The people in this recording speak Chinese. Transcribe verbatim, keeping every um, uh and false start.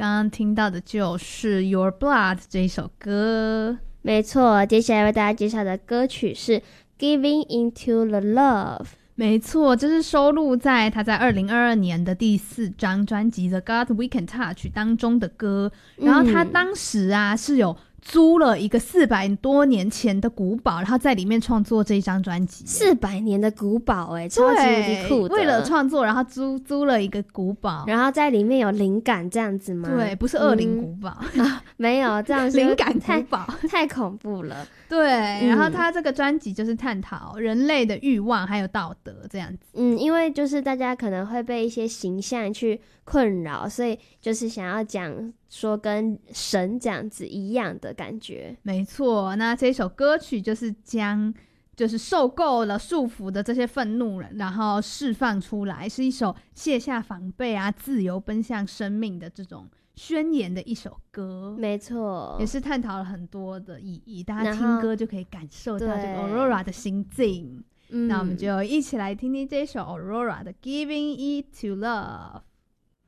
刚刚听到的就是 Your Blood 这一首歌。 没错，接下来为大家介绍的歌曲是 Giving Into the Love。 没错，这是收录在他在二零二二年的第四张专辑 The God We Can Touch 当中的歌。然后他当时啊、嗯、是有租了一个四百多年前的古堡，然后在里面创作这一张专辑。 四百年的古堡，哎，超级无敌酷的。 为了创作，然后租租了一个古堡， 然后在里面有灵感这样子吗？ 对，不是恶灵古堡、 嗯啊、没有，这样是灵感古堡， 太恐怖了。 对、嗯，然后他这个专辑就是探讨人类的欲望还有道德这样子。 嗯，因为就是大家可能会被一些形象去困扰，所以就是想要讲说跟神这样子一样的感觉。 没错，那这首歌曲就是将就是受够了束缚的这些愤怒人，然后释放出来，是一首卸下防备啊，自由奔向生命的这种宣言的一首歌。 没错， 也是探讨了很多的意义，大家听歌就可以感受到这个 Aurora 的心境。那我们就一起来听听这首 Aurora 的 Giving It to Love。